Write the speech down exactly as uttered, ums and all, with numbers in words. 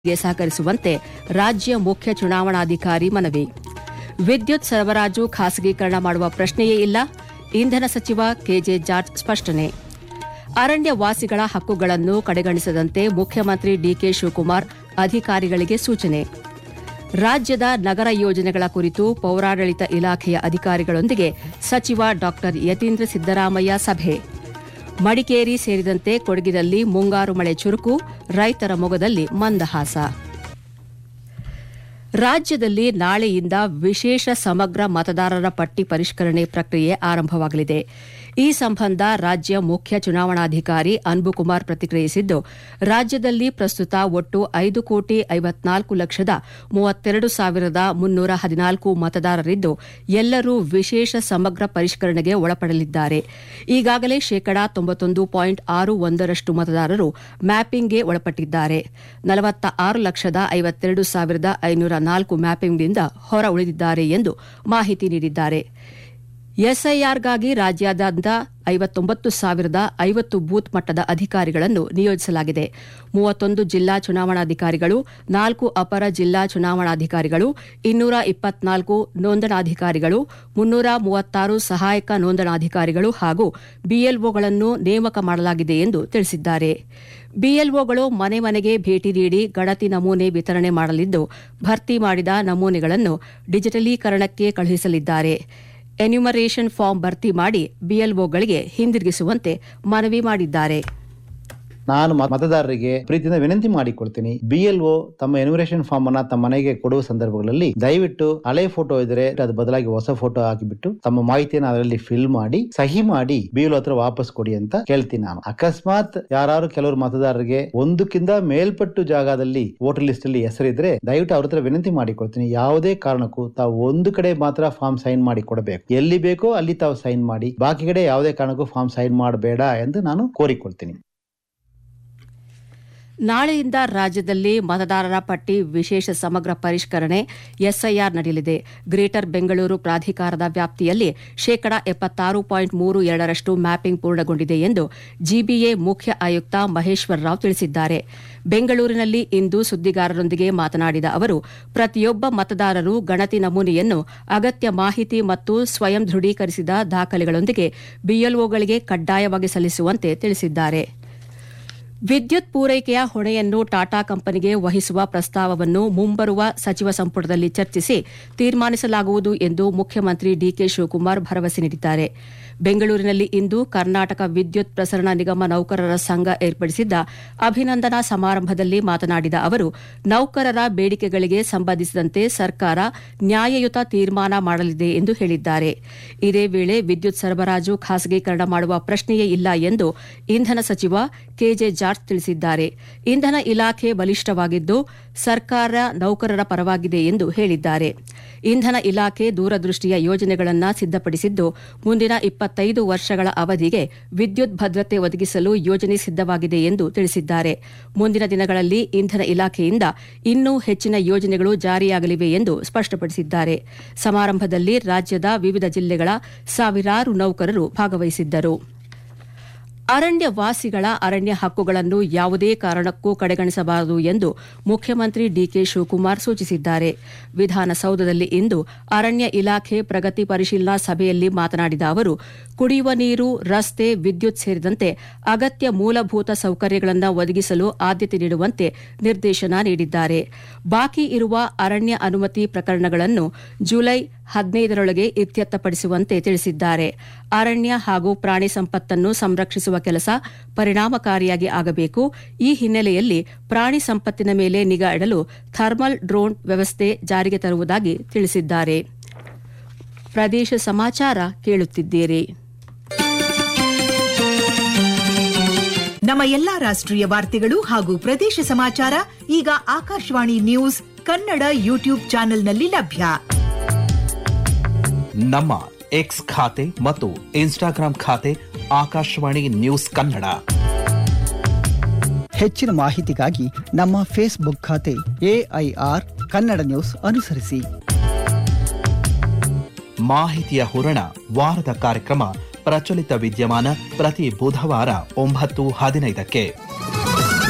ಗೆ ಸಹಕರಿಸುವಂತೆ ರಾಜ್ಯ ಮುಖ್ಯ ಚುನಾವಣಾಧಿಕಾರಿ ಮನವಿ. ವಿದ್ಯುತ್ ಸರಬರಾಜು ಖಾಸಗೀಕರಣ ಮಾಡುವ ಪ್ರಶ್ನೆಯೇ ಇಲ್ಲ, ಇಂಧನ ಸಚಿವ ಕೆಜೆ ಜಾರ್ಜ್ ಸ್ಪಷ್ಟನೆ. ಅರಣ್ಯ ವಾಸಿಗಳ ಹಕ್ಕುಗಳನ್ನು ಕಡೆಗಣಿಸದಂತೆ ಮುಖ್ಯಮಂತ್ರಿ ಡಿಕೆ ಶಿವಕುಮಾರ್ ಅಧಿಕಾರಿಗಳಿಗೆ ಸೂಚನೆ. ರಾಜ್ಯದ ನಗರ ಯೋಜನೆಗಳ ಕುರಿತು ಪೌರಾಡಳಿತ ಇಲಾಖೆಯ ಅಧಿಕಾರಿಗಳೊಂದಿಗೆ ಸಚಿವ ಡಾ ಯತೀಂದ್ರ ಸಿದ್ದರಾಮಯ್ಯ ಸಭೆ. ಮಡಿಕೇರಿ ಸೇರಿದಂತೆ ಕೊಡಗಿನಲ್ಲಿ ಮುಂಗಾರು ಮಳೆ ಚುರುಕು, ರೈತರ ಮೊಗದಲ್ಲಿ ಮಂದಹಾಸ. ರಾಜ್ಯದಲ್ಲಿ ನಾಳೆಯಿಂದ ವಿಶೇಷ ಸಮಗ್ರ ಮತದಾರರ ಪಟ್ಟಿ ಪರಿಷ್ಕರಣೆ ಪ್ರಕ್ರಿಯೆ ಆರಂಭವಾಗಲಿದೆ. ಈ ಸಂಬಂಧ ರಾಜ್ಯ ಮುಖ್ಯ ಚುನಾವಣಾಧಿಕಾರಿ ಅನ್ಬುಕುಮಾರ್ ಪ್ರತಿಕ್ರಿಯಿಸಿದ್ದು, ರಾಜ್ಯದಲ್ಲಿ ಪ್ರಸ್ತುತ ಒಟ್ಟು ಐದು ಕೋಟಿ ಐವತ್ನಾಲ್ಕು ಲಕ್ಷದ ಮೂವತ್ತೆರಡು ಸಾವಿರದ ಮುನ್ನೂರ ಹದಿನಾಲ್ಕು ಮತದಾರರಿದ್ದು, ಎಲ್ಲರೂ ವಿಶೇಷ ಸಮಗ್ರ ಪರಿಷ್ಕರಣೆಗೆ ಒಳಪಡಲಿದ್ದಾರೆ. ಈಗಾಗಲೇ ಶೇಕಡಾ ತೊಂಬತ್ತೊಂದು ಪಾಯಿಂಟ್ ಆರು ಒಂದರಷ್ಟು ಮತದಾರರು ಮ್ಯಾಪಿಂಗ್ಗೆ ಒಳಪಟ್ಟಿದ್ದಾರೆ. ನಲವತ್ತ ಆರು ಲಕ್ಷದ ಐವತ್ತೆರಡು ಸಾವಿರದ ಐನೂರ ನಾಲ್ಕು ಮ್ಯಾಪಿಂಗ್ನಿಂದ ಹೊರ ಉಳಿದಿದ್ದಾರೆ ಎಂದು ಮಾಹಿತಿ ನೀಡಿದ್ದಾರೆ. ಎಸ್ಐಆರ್ಗಾಗಿ ರಾಜ್ಯಾದ್ಯಂತ ಐವತ್ತೊಂಬತ್ತು ಸಾವಿರದ ಐವತ್ತು ಬೂತ್ ಮಟ್ಟದ ಅಧಿಕಾರಿಗಳನ್ನು ನಿಯೋಜಿಸಲಾಗಿದೆ. ಮೂವತ್ತೊಂದು ಜಿಲ್ಲಾ ಚುನಾವಣಾಧಿಕಾರಿಗಳು, ನಾಲ್ಕು ಅಪರ ಜಿಲ್ಲಾ ಚುನಾವಣಾಧಿಕಾರಿಗಳು, ಇನ್ನೂರ ಇಪ್ಪತ್ನಾಲ್ಕು ನೋಂದಣಾಧಿಕಾರಿಗಳು, ಮುನ್ನೂರ ಮೂವತ್ತಾರು ಸಹಾಯಕ ನೋಂದಣಾಧಿಕಾರಿಗಳು ಹಾಗೂ ಬಿಎಲ್ಒಗಳನ್ನು ನೇಮಕ ಮಾಡಲಾಗಿದೆ ಎಂದು ತಿಳಿಸಿದ್ದಾರೆ. ಬಿಎಲ್ಒಗಳು ಮನೆ ಮನೆಗೆ ಭೇಟಿ ನೀಡಿ ಗಣತಿ ನಮೂನೆ ವಿತರಣೆ ಮಾಡಲಿದ್ದು, ಭರ್ತಿ ಮಾಡಿದ ನಮೂನೆಗಳನ್ನು ಡಿಜಿಟಲೀಕರಣಕ್ಕೆ ಕಳುಹಿಸಲಿದ್ದಾರೆ. ಎನ್ಯುಮರೇಷನ್ ಫಾರ್ಮ್ ಭರ್ತಿ ಮಾಡಿ ಬಿಎಲ್ಒಗಳಿಗೆ ಹಿಂದಿರುಗಿಸುವಂತೆ ಮನವಿ ಮಾಡಿದ್ದಾರೆ. ನಾನು ಮತದಾರರಿಗೆ ಪ್ರೀತಿಯಿಂದ ವಿನಂತಿ ಮಾಡಿಕೊಡ್ತೀನಿ, ಬಿಎಲ್ಒ ತಮ್ಮ ಎನ್ಯುಮರೇಷನ್ ಫಾರ್ಮ್ ಅನ್ನ ತಮ್ಮ ಮನೆಗೆ ಕೊಡುವ ಸಂದರ್ಭಗಳಲ್ಲಿ ದಯವಿಟ್ಟು ಹಳೆ ಫೋಟೋ ಇದ್ರೆ ಅದು ಬದಲಾಗಿ ಹೊಸ ಫೋಟೋ ಹಾಕಿಬಿಟ್ಟು ತಮ್ಮ ಮಾಹಿತಿಯನ್ನು ಅದರಲ್ಲಿ ಫಿಲ್ ಮಾಡಿ ಸಹಿ ಮಾಡಿ ಬಿಎಲ್ಒ ಹತ್ರ ವಾಪಸ್ ಕೊಡಿ ಅಂತ ಕೇಳ್ತೀನಿ. ನಾನು ಅಕಸ್ಮಾತ್ ಯಾರು ಕೆಲವರು ಮತದಾರರಿಗೆ ಒಂದಕ್ಕಿಂತ ಮೇಲ್ಪಟ್ಟು ಜಾಗದಲ್ಲಿ ವೋಟರ್ ಲಿಸ್ಟ್ ಅಲ್ಲಿ ಹೆಸರಿದ್ರೆ ದಯವಿಟ್ಟು ಅವ್ರ ಹತ್ರ ವಿನಂತಿ ಮಾಡಿಕೊಡ್ತೀನಿ, ಯಾವುದೇ ಕಾರಣಕ್ಕೂ ತಾವು ಒಂದು ಕಡೆ ಮಾತ್ರ ಫಾರ್ಮ್ ಸೈನ್ ಮಾಡಿ ಕೊಡಬೇಕು, ಎಲ್ಲಿ ಬೇಕೋ ಅಲ್ಲಿ ತಾವು ಸೈನ್ ಮಾಡಿ, ಬಾಕಿ ಕಡೆ ಯಾವುದೇ ಕಾರಣಕ್ಕೂ ಫಾರ್ಮ್ ಸೈನ್ ಮಾಡಬೇಡ ಎಂದು ನಾನು ಕೋರಿಕೊಳ್ತೀನಿ. ನಾಳೆಯಿಂದ ರಾಜ್ಯದಲ್ಲಿ ಮತದಾರರ ಪಟ್ಟಿ ವಿಶೇಷ ಸಮಗ್ರ ಪರಿಷ್ಕರಣೆ ಎಸ್ಐಆರ್ ನಡೆಯಲಿದೆ. ಗ್ರೇಟರ್ ಬೆಂಗಳೂರು ಪ್ರಾಧಿಕಾರದ ವ್ಯಾಪ್ತಿಯಲ್ಲಿ ಶೇಕಡಾ ಎಪ್ಪತ್ತಾರು ಪಾಯಿಂಟ್ ಮೂರು ಎರಡರಷ್ಟು ಮ್ಯಾಪಿಂಗ್ ಪೂರ್ಣಗೊಂಡಿದೆ ಎಂದು ಜಿಬಿಎ ಮುಖ್ಯ ಆಯುಕ್ತ ಮಹೇಶ್ವರ್ ರಾವ್ ತಿಳಿಸಿದ್ದಾರೆ. ಬೆಂಗಳೂರಿನಲ್ಲಿ ಇಂದು ಸುದ್ದಿಗಾರರೊಂದಿಗೆ ಮಾತನಾಡಿದ ಅವರು, ಪ್ರತಿಯೊಬ್ಬ ಮತದಾರರು ಗಣತಿ ನಮೂನೆಯನ್ನು ಅಗತ್ಯ ಮಾಹಿತಿ ಮತ್ತು ಸ್ವಯಂ ದೃಢೀಕರಿಸಿದ ದಾಖಲೆಗಳೊಂದಿಗೆ ಬಿಎಲ್ಒಗಳಿಗೆ ಕಡ್ಡಾಯವಾಗಿ ಸಲ್ಲಿಸುವಂತೆ ತಿಳಿಸಿದ್ದಾರೆ. ವಿದ್ಯುತ್ ಪೂರೈಕೆಯ ಹೊಣೆಯನ್ನು ಟಾಟಾ ಕಂಪನಿಗೆ ವಹಿಸುವ ಪ್ರಸ್ತಾವವನ್ನು ಮುಂಬರುವ ಸಚಿವ ಸಂಪುಟದಲ್ಲಿ ಚರ್ಚಿಸಿ ತೀರ್ಮಾನಿಸಲಾಗುವುದು ಎಂದು ಮುಖ್ಯಮಂತ್ರಿ ಡಿಕೆ ಶಿವಕುಮಾರ್ ಭರವಸೆ ನೀಡಿದ್ದಾರೆ. ಬೆಂಗಳೂರಿನಲ್ಲಿ ಇಂದು ಕರ್ನಾಟಕ ವಿದ್ಯುತ್ ಪ್ರಸರಣ ನಿಗಮ ನೌಕರರ ಸಂಘ ಏರ್ಪಡಿಸಿದ್ದ ಅಭಿನಂದನಾ ಸಮಾರಂಭದಲ್ಲಿ ಮಾತನಾಡಿದ ಅವರು, ನೌಕರರ ಬೇಡಿಕೆಗಳಿಗೆ ಸಂಬಂಧಿಸಿದಂತೆ ಸರ್ಕಾರ ನ್ಯಾಯಯುತ ತೀರ್ಮಾನ ಮಾಡಲಿದೆ ಎಂದು ಹೇಳಿದ್ದಾರೆ. ಇದೇ ವೇಳೆ ವಿದ್ಯುತ್ ಸರಬರಾಜು ಖಾಸಗೀಕರಣ ಮಾಡುವ ಪ್ರಶ್ನೆಯೇ ಇಲ್ಲ ಎಂದು ಇಂಧನ ಸಚಿವ ಕೆಜೆ ಜಾರ್ಜ್ ತಿಳಿಸಿದ್ದಾರೆ. ಇಂಧನ ಇಲಾಖೆ ಬಲಿಷ್ಠವಾಗಿದ್ದು ಸರ್ಕಾರ ನೌಕರರ ಪರವಾಗಿದೆ ಎಂದು ಹೇಳಿದ್ದಾರೆ. ಇಂಧನ ಇಲಾಖೆ ದೂರದೃಷ್ಟಿಯ ಯೋಜನೆಗಳನ್ನು ಸಿದ್ದಪಡಿಸಿದ್ದು, ಮುಂದಿನ ಇಪ್ಪತ್ತೈದು ವರ್ಷಗಳ ಅವಧಿಗೆ ವಿದ್ಯುತ್ ಭದ್ರತೆ ಒದಗಿಸಲು ಯೋಜನೆ ಸಿದ್ದವಾಗಿದೆ ಎಂದು ತಿಳಿಸಿದ್ದಾರೆ. ಮುಂದಿನ ದಿನಗಳಲ್ಲಿ ಇಂಧನ ಇಲಾಖೆಯಿಂದ ಇನ್ನೂ ಹೆಚ್ಚಿನ ಯೋಜನೆಗಳು ಜಾರಿಯಾಗಲಿವೆ ಎಂದು ಸ್ಪಷ್ಟಪಡಿಸಿದ್ದಾರೆ. ಸಮಾರಂಭದಲ್ಲಿ ರಾಜ್ಯದ ವಿವಿಧ ಜಿಲ್ಲೆಗಳ ಸಾವಿರಾರು ನೌಕರರು ಭಾಗವಹಿಸಿದ್ದರು. ಅರಣ್ಯ ವಾಸಿಗಳ ಅರಣ್ಯ ಹಕ್ಕುಗಳನ್ನು ಯಾವುದೇ ಕಾರಣಕ್ಕೂ ಕಡೆಗಣಿಸಬಾರದು ಎಂದು ಮುಖ್ಯಮಂತ್ರಿ ಡಿಕೆ ಶಿವಕುಮಾರ್ ಸೂಚಿಸಿದ್ದಾರೆ. ವಿಧಾನಸೌಧದಲ್ಲಿ ಇಂದು ಅರಣ್ಯ ಇಲಾಖೆ ಪ್ರಗತಿ ಪರಿಶೀಲನಾ ಸಭೆಯಲ್ಲಿ ಮಾತನಾಡಿದ ಅವರು, ಕುಡಿಯುವ ನೀರು, ರಸ್ತೆ, ವಿದ್ಯುತ್ ಸೇರಿದಂತೆ ಅಗತ್ಯ ಮೂಲಭೂತ ಸೌಕರ್ಯಗಳನ್ನು ಒದಗಿಸಲು ಆದ್ಯತೆ ನೀಡುವಂತೆ ನಿರ್ದೇಶನ ನೀಡಿದ್ದಾರೆ. ಬಾಕಿ ಇರುವ ಅರಣ್ಯ ಅನುಮತಿ ಪ್ರಕರಣಗಳನ್ನು ಜುಲೈ ಹದಿನೈದರೊಳಗೆ ಇತ್ಯರ್ಥಪಡಿಸುವಂತೆ ತಿಳಿಸಿದ್ದಾರೆ. ಅರಣ್ಯ ಹಾಗೂ ಪ್ರಾಣಿ ಸಂಪತ್ತನ್ನು ಸಂರಕ್ಷಿಸುವ ಕೆಲಸ ಪರಿಣಾಮಕಾರಿಯಾಗಿ ಆಗಬೇಕು. ಈ ಹಿನ್ನೆಲೆಯಲ್ಲಿ ಪ್ರಾಣಿ ಸಂಪತ್ತಿನ ಮೇಲೆ ನಿಗಾ ಇಡಲು ಥರ್ಮಲ್ ಡ್ರೋನ್ ವ್ಯವಸ್ಥೆ ಜಾರಿಗೆ ತರುವುದಾಗಿ ತಿಳಿಸಿದ್ದಾರೆ. ಪ್ರದೇಶ ಸಮಾಚಾರ ಕೇಳುತ್ತಿದ್ದೀರಿ. ನಮ್ಮ ಎಲ್ಲಾ ರಾಷ್ಟ್ರೀಯ ವಾರ್ತೆಗಳು ಹಾಗೂ ಪ್ರದೇಶ ಸಮಾಚಾರ ಈಗ ಆಕಾಶವಾಣಿ ನ್ಯೂಸ್ ಕನ್ನಡ ಯೂಟ್ಯೂಬ್ ಚಾನೆಲ್ನಲ್ಲಿ ಲಭ್ಯ. ನಮ್ಮ ಎಕ್ಸ್ ಖಾತೆ ಮತ್ತು ಇನ್ಸ್ಟಾಗ್ರಾಂ ಖಾತೆ ಆಕಾಶವಾಣಿ ನ್ಯೂಸ್ ಕನ್ನಡ. ಹೆಚ್ಚಿನ ಮಾಹಿತಿಗಾಗಿ ನಮ್ಮ ಫೇಸ್ಬುಕ್ ಖಾತೆ ಎಐಆರ್ ಕನ್ನಡ ನ್ಯೂಸ್ ಅನುಸರಿಸಿ. ಮಾಹಿತಿಯ ಹೂರಣ ವಾರದ ಕಾರ್ಯಕ್ರಮ ಪ್ರಚಲಿತ ವಿದ್ಯಮಾನ ಪ್ರತಿ ಬುಧವಾರ ಒಂಬತ್ತು ಹದಿನೈದಕ್ಕೆ.